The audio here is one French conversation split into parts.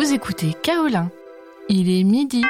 Vous écoutez Kaolin. Il est midi.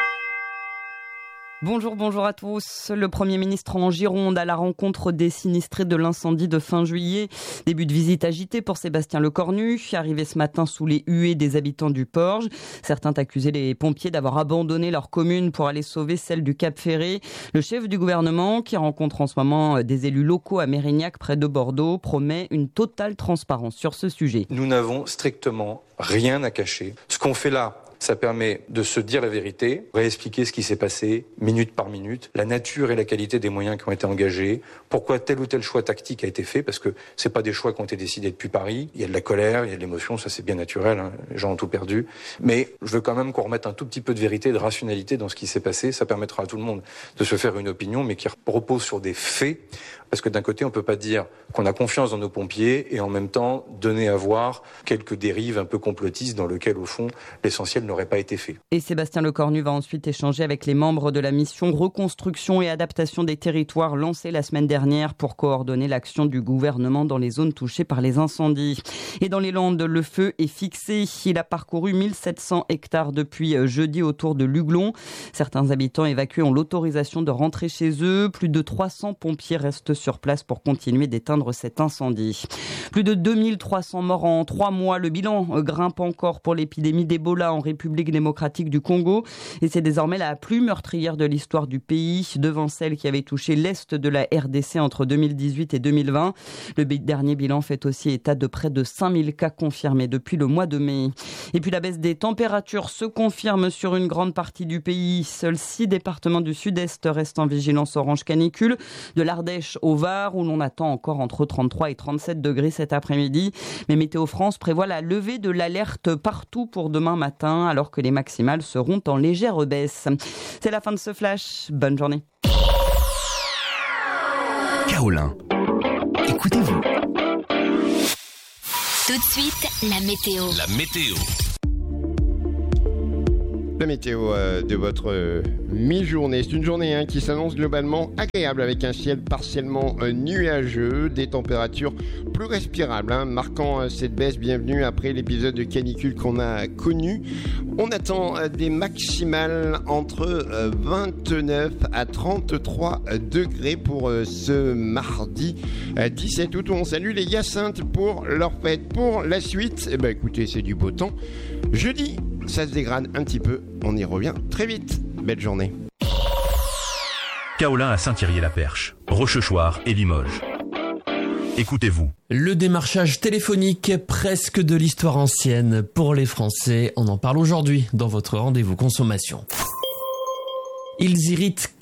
Bonjour à tous. Le Premier ministre en Gironde à la rencontre des sinistrés de l'incendie de fin juillet. Début de visite agitée pour Sébastien Lecornu, arrivé ce matin sous les huées des habitants du Porge. Certains accusaient les pompiers d'avoir abandonné leur commune pour aller sauver celle du Cap Ferré. Le chef du gouvernement, qui rencontre en ce moment des élus locaux à Mérignac près de Bordeaux, promet une totale transparence sur ce sujet. Nous n'avons strictement rien à cacher. Ce qu'on fait là, ça permet de se dire la vérité, réexpliquer ce qui s'est passé minute par minute, la nature et la qualité des moyens qui ont été engagés, pourquoi tel ou tel choix tactique a été fait, parce que c'est pas des choix qui ont été décidés depuis Paris. Il y a de la colère, il y a de l'émotion, ça c'est bien naturel, hein, les gens ont tout perdu. Mais je veux quand même qu'on remette un tout petit peu de vérité, de rationalité dans ce qui s'est passé. Ça permettra à tout le monde de se faire une opinion, mais qui repose sur des faits. Parce que d'un côté, on peut pas dire qu'on a confiance dans nos pompiers et en même temps donner à voir quelques dérives un peu complotistes dans lesquelles, au fond, l'essentiel n'aurait pas été fait. Et Sébastien Lecornu va ensuite échanger avec les membres de la mission Reconstruction et Adaptation des territoires lancée la semaine dernière pour coordonner l'action du gouvernement dans les zones touchées par les incendies. Et dans les Landes, le feu est fixé. Il a parcouru 1700 hectares depuis jeudi autour de Luglon. Certains habitants évacués ont l'autorisation de rentrer chez eux. Plus de 300 pompiers restent sur place pour continuer d'éteindre cet incendie. Plus de 2300 morts en 3 mois. Le bilan grimpe encore pour l'épidémie d'Ebola en République démocratique du Congo. Et c'est désormais la plus meurtrière de l'histoire du pays, devant celle qui avait touché l'Est de la RDC entre 2018 et 2020. Le dernier bilan fait aussi état de près de 5000 cas confirmés depuis le mois de mai. Et puis la baisse des températures se confirme sur une grande partie du pays. Seuls 6 départements du sud-est restent en vigilance orange canicule. De l'Ardèche au Var, où l'on attend encore entre 33 et 37 degrés cet après-midi. Mais Météo France prévoit la levée de l'alerte partout pour demain matin, alors que les maximales seront en légère baisse. C'est la fin de ce flash. Bonne journée. Kaolin. Écoutez-vous. Tout de suite, la météo. La météo de votre mi-journée. C'est une journée qui s'annonce globalement agréable avec un ciel partiellement nuageux, des températures plus respirables, marquant cette baisse. Bienvenue après l'épisode de canicule qu'on a connu. On attend des maximales entre 29 à 33 degrés pour ce mardi 17 août. On salue les Hyacinthes pour leur fête. Pour la suite, écoutez, c'est du beau temps. Jeudi, ça se dégrade un petit peu. On y revient très vite. Belle journée. Kaolin à Saint-Thierry-la-Perche, Rochechouart et Limoges. Écoutez-vous. Le démarchage téléphonique, presque de l'histoire ancienne pour les Français. On en parle aujourd'hui dans votre rendez-vous consommation. Ils irritent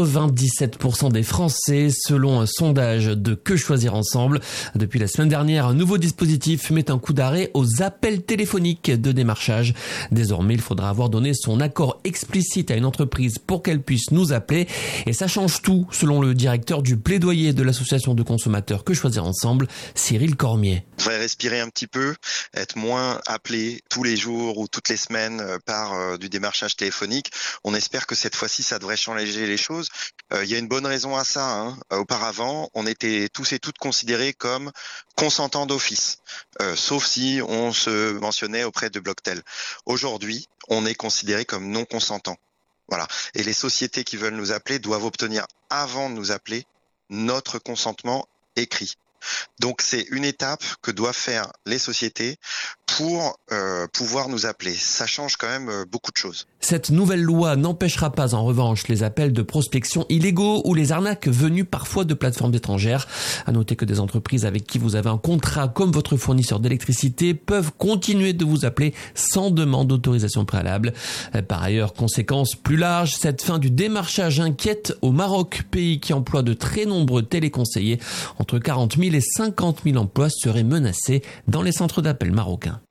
97% des Français selon un sondage de Que choisir ensemble. Depuis la semaine dernière, un nouveau dispositif met un coup d'arrêt aux appels téléphoniques de démarchage. Désormais, il faudra avoir donné son accord explicite à une entreprise pour qu'elle puisse nous appeler. Et ça change tout, selon le directeur du plaidoyer de l'association de consommateurs Que choisir ensemble, Cyril Cormier. On devrait respirer un petit peu, être moins appelé tous les jours ou toutes les semaines par du démarchage téléphonique. On espère que cette fois-ci, ça devrait changer les choses. Il y a une bonne raison à ça. Auparavant, on était tous et toutes considérés comme consentants d'office, sauf si on se mentionnait auprès de Blocktel. Aujourd'hui, on est considéré comme non consentants. Voilà. Et les sociétés qui veulent nous appeler doivent obtenir, avant de nous appeler, notre consentement écrit. Donc c'est une étape que doivent faire les sociétés pour pouvoir nous appeler. Ça change quand même beaucoup de choses. Cette nouvelle loi n'empêchera pas en revanche les appels de prospection illégaux ou les arnaques venues parfois de plateformes étrangères. À noter que des entreprises avec qui vous avez un contrat comme votre fournisseur d'électricité peuvent continuer de vous appeler sans demande d'autorisation préalable. Par ailleurs, conséquence plus large, cette fin du démarchage inquiète au Maroc, pays qui emploie de très nombreux téléconseillers. Entre 40 000 et 50 000 emplois seraient menacés dans les centres d'appel marocains.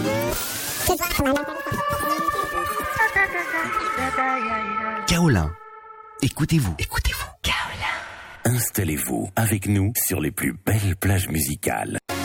Kaolin. Écoutez-vous. Kaolin. Installez-vous avec nous sur les plus belles plages musicales.